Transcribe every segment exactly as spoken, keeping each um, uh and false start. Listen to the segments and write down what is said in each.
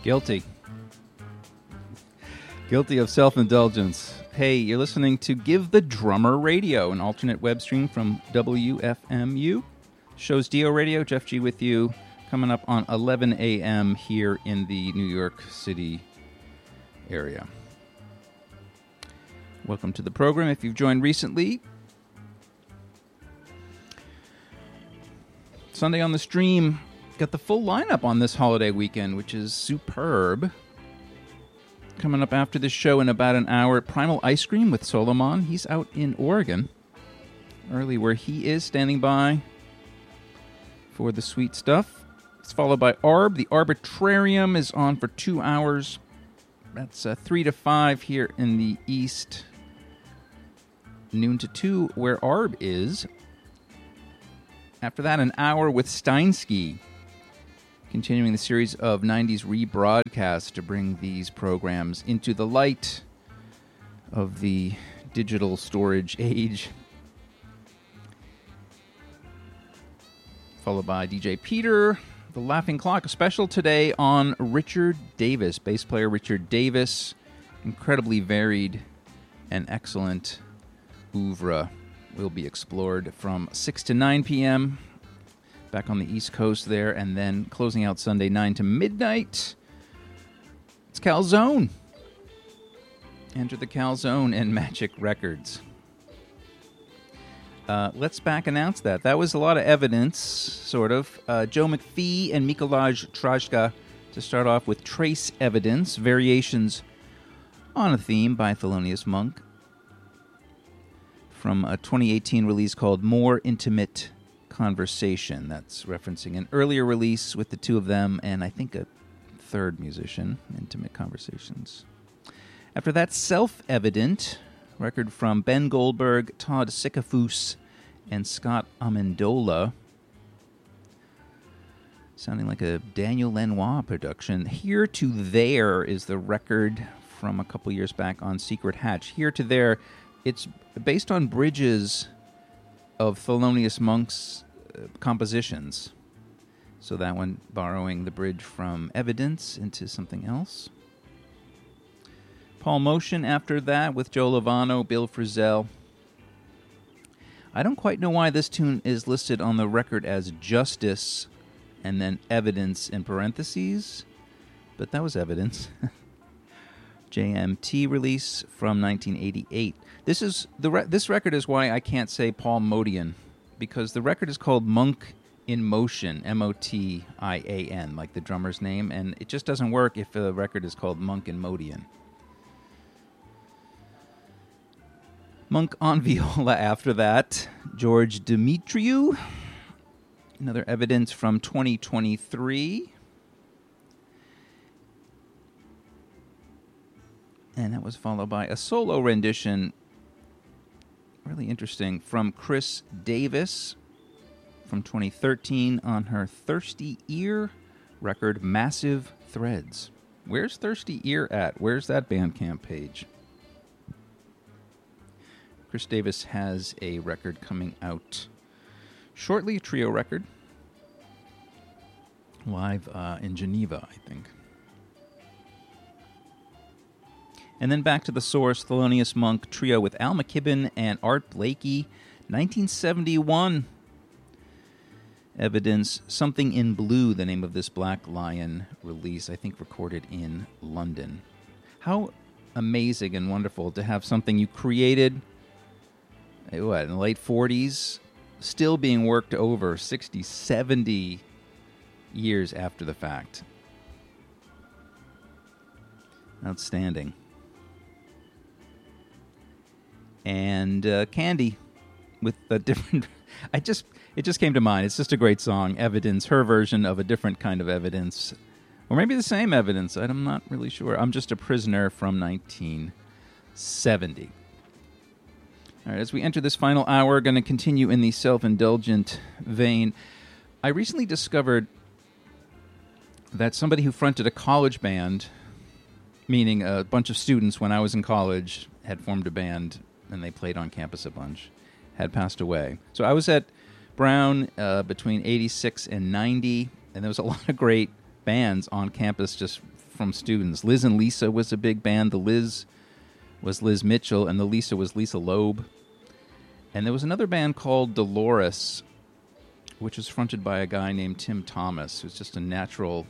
Guilty. Guilty of self-indulgence. Hey, you're listening to Give the Drummer Radio, an alternate web stream from W F M U. Show's Dio Radio. Jeff G with you. Coming up on eleven a.m. here in the New York City area. Welcome to the program. If you've joined recently, Sunday on the stream, got the full lineup on this holiday weekend, which is superb. Coming up after this show in about an hour, Primal Ice Cream with Solomon. He's out in Oregon, early where he is, standing by for the sweet stuff. It's followed by Arb. The Arbitrarium is on for two hours. That's uh, three to five here in the East. Noon to two, where Arb is. After that, an hour with Steinsky. Continuing the series of nineties rebroadcasts to bring these programs into the light of the digital storage age. Followed by D J Peter, The Laughing Clock, a special today on Richard Davis, bass player Richard Davis. Incredibly varied and excellent oeuvre will be explored from six to nine p.m., back on the East Coast there, and then closing out Sunday, nine to midnight. It's Calzone. Enter the Calzone and Magic Records. Uh, let's back announce that. That was a lot of evidence, sort of. Uh, Joe McPhee and Mikolaj Trajka to start off with Trace Evidence, variations on a theme by Thelonious Monk, from a twenty eighteen release called More Intimate Conversation. That's referencing an earlier release with the two of them and I think a third musician, Intimate Conversations. After that, Self-Evident, record from Ben Goldberg, Todd Sikafus, and Scott Amendola. Sounding like a Daniel Lanois production. Here to There is the record from a couple years back on Secret Hatch. Here to There, it's based on bridges of Thelonious Monk's uh, compositions. So that one borrowing the bridge from Evidence into something else. Paul Motion after that with Joe Lovano, Bill Frisell. I don't quite know why this tune is listed on the record as Justice and then Evidence in parentheses, but that was Evidence. J M T release from nineteen eighty-eight. This is the re- this record is why I can't say Paul Motian, because the record is called Monk in Motion, M O T I A N, like the drummer's name, and it just doesn't work if the record is called Monk in Motian. Monk on viola after that, George Dimitriou, another Evidence from twenty twenty-three. And that was followed by a solo rendition, really interesting, from Chris Davis from twenty thirteen on her Thirsty Ear record, Massive Threads. Where's Thirsty Ear at? Where's that Bandcamp page? Chris Davis has a record coming out shortly, a trio record, live uh, in Geneva, I think. And then back to the source, Thelonious Monk trio with Al McKibben and Art Blakey, nineteen seventy-one. Evidence, Something in Blue, the name of this Black Lion release, I think recorded in London. How amazing and wonderful to have something you created, what, in the late forties, still being worked over sixty, seventy years after the fact. Outstanding. And uh, Candy with a different... I just It just came to mind. It's just a great song. Evidence, her version of a different kind of Evidence. Or maybe the same Evidence. I'm not really sure. I'm Just a Prisoner from nineteen seventy. All right, as we enter this final hour, going to continue in the self-indulgent vein. I recently discovered that somebody who fronted a college band, meaning a bunch of students when I was in college, had formed a band and they played on campus a bunch, had passed away. So I was at Brown uh, between eighty-six and ninety, and there was a lot of great bands on campus just from students. Liz and Lisa was a big band. The Liz was Liz Mitchell, and the Lisa was Lisa Loeb. And there was another band called Dolores, which was fronted by a guy named Tim Thomas, who's just a natural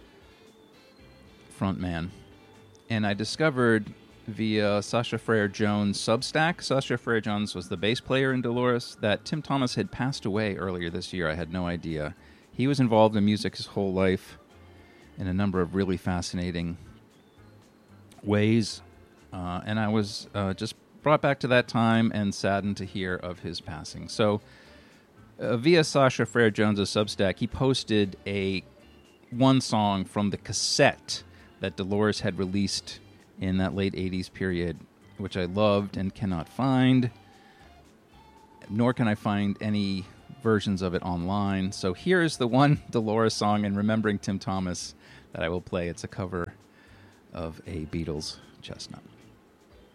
frontman. And I discovered via Sasha Frere Jones' Substack, Sasha Frere Jones was the bass player in Dolores, that Tim Thomas had passed away earlier this year. I had no idea. He was involved in music his whole life in a number of really fascinating ways. Uh, and I was uh, just brought back to that time and saddened to hear of his passing. So uh, via Sasha Frere Jones' Substack, he posted a one song from the cassette that Dolores had released in that late eighties period, which I loved and cannot find, nor can I find any versions of it online. So here's the one Dolores song in remembering Tim Thomas that I will play. It's a cover of a Beatles chestnut.